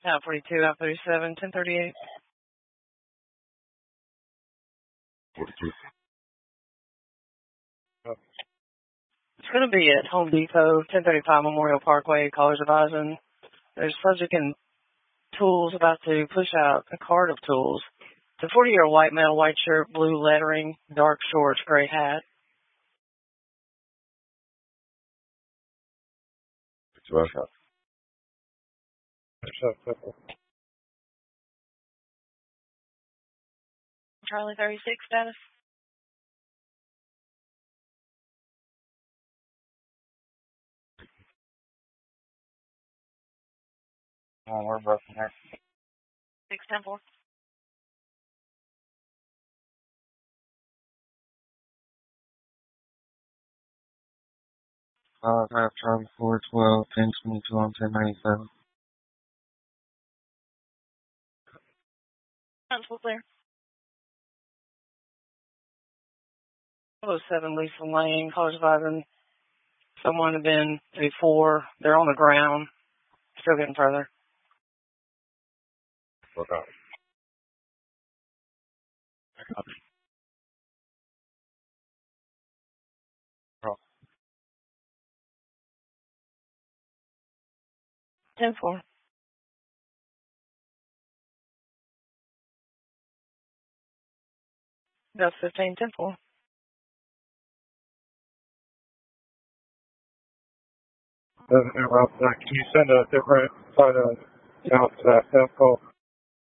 Out 42, out 37, 1038. 42. It's going to be at Home Depot, 1035 Memorial Parkway, College of Eisen. There's subject and tools about to push out a cart of tools. It's a 40-year white male, white shirt, blue lettering, dark shorts, gray hat. It's about shot. Charlie 36 status. Oh, we're broken there. 610-4. I have Charlie 412, 1022 on 1097. Constable clear. 07 Lisa Lane, College of Eisen. Someone had been before. They're on the ground. Still getting further. Look out. 10-4. That's 15, 10-4. Can you send a different side of out to that call?